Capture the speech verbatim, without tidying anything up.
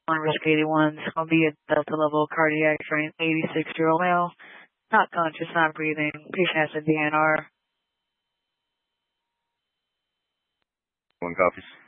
on risk eighty-one. It's going to be a Delta level cardiac strain, eighty-six-year-old male, not conscious, not breathing. Patient has a D N R. One copies.